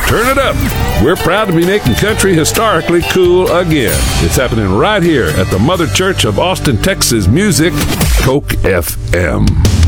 Turn it up. We're proud to be making country historically cool again. It's happening right here at the Mother Church of Austin, Texas Music, Coke FM.